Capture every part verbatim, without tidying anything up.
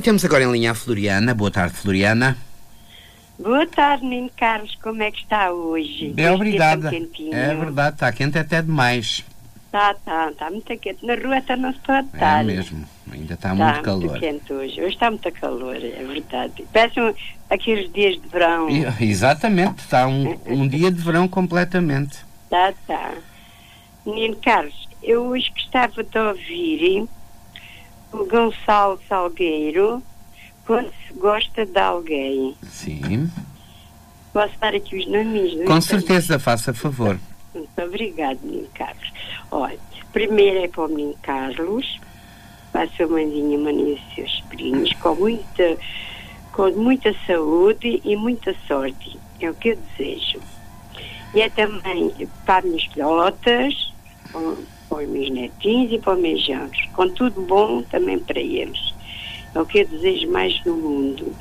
temos agora em linha a Floriana. Boa tarde, Floriana. Boa tarde, menino Carlos. Como é que está hoje? É, obrigada. É verdade, está quente até demais. Está, está, está muito quente. Na rua até não se pode estar. É mesmo, ainda está, está muito calor. Está muito quente hoje. Hoje está muito calor, é verdade. Parecem aqueles dias de verão. Exatamente, está um, um dia de verão completamente. Está, está. Menino Carlos, eu hoje gostava de ouvir o Gonçalo Salgueiro quando se gosta de alguém. Sim. Posso dar aqui os nomes? Não? Com certeza, faça favor. Muito obrigado, menino Carlos. Olha, primeiro é para o menino Carlos, para a sua mãezinha Maria e os seus sobrinhos, com muita, com muita saúde e muita sorte. É o que eu desejo. E é também para as minhas filhotas, para, para os meus netinhos e para os meus genros. Com tudo bom também para eles. É o que eu desejo mais no mundo.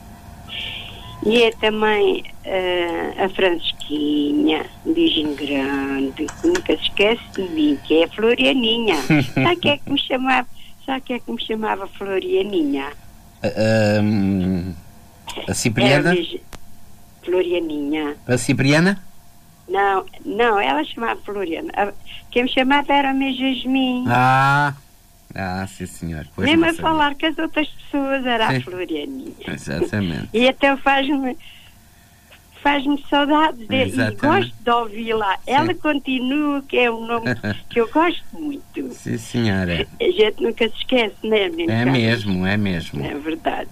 E é também uh, a Francisquinha, um beijinho grande, que nunca se esquece de mim, que é a Florianinha. Sabe que é que me chamava, sabe que é que me chamava Florianinha? Uh, um, a Cipriana? Beijo... Florianinha. A Cipriana? Não, não, ela chamava Floriana. A... Quem me chamava era a minha Jasmine. Ah, ah, sim senhor. Pois mesmo a falar com as outras pessoas era sim. A Florianinha. Exatamente. E até faz-me faz-me saudades dele. E gosto de ouvi-la. Ela continua, que é um nome que eu gosto muito. Sim senhora. A gente nunca se esquece, não é, menino? É mesmo, é mesmo. É verdade.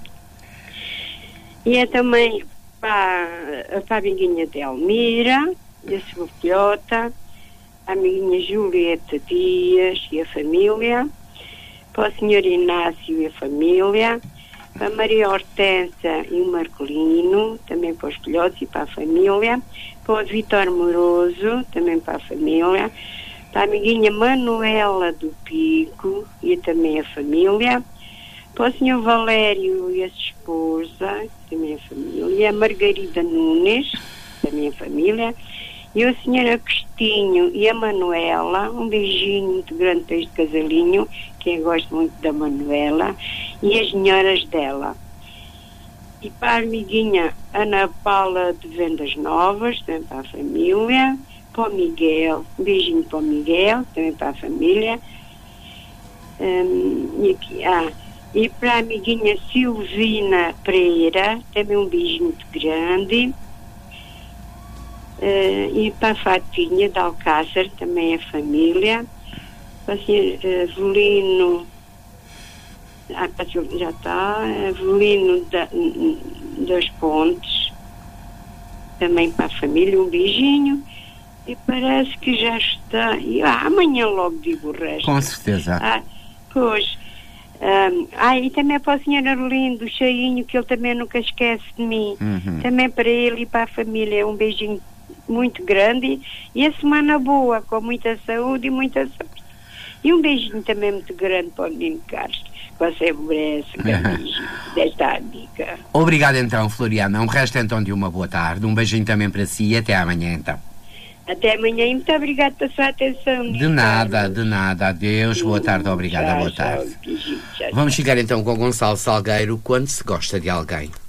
E é também para, para a amiguinha de Elmira, e a sua filhota, a amiguinha Julieta Dias e a família, para o senhor Inácio e a família, para a Maria Hortência e o Marcolino, também para os filhotes e para a família, para o Vitor Moroso, também para a família, para a amiguinha Manuela do Pico e também a família, para o senhor Valério e a sua esposa, também a família, a Margarida Nunes, também a família, e o senhor Agostinho e a Manuela, um beijinho muito grande para este casalinho, que eu gosto muito da Manuela, e as senhoras dela. E para a amiguinha Ana Paula de Vendas Novas, também para a família, para o Miguel, um beijinho para o Miguel, também para a família, um, e, aqui, ah, e para a amiguinha Silvina Pereira, também um beijo muito grande. Uh, e para a Fatinha de Alcácer, também a família, para o senhor uh, Velino, ah, já está, Velino da, das Pontes, também para a família, um beijinho, e parece que já está, e, ah, amanhã logo digo o resto. Com certeza. Ah, pois, um, ah, e também para o senhor Arlindo Cheinho, que ele também nunca esquece de mim, uhum. Também para ele e para a família, um beijinho muito grande e a semana boa, com muita saúde e muita sorte. E um beijinho também muito grande para o menino Carlos. Você merece um beijinho desta amiga. Obrigado então, Floriana. Um resto então de uma boa tarde. Um beijinho também para si e até amanhã então. Até amanhã e muito obrigado pela sua atenção. De nada, Carlos. de nada. Adeus, boa tarde, obrigada, tchau, boa tarde. Tchau, beijinho, tchau, Vamos tchau. chegar então com o Gonçalo Salgueiro, quando se gosta de alguém.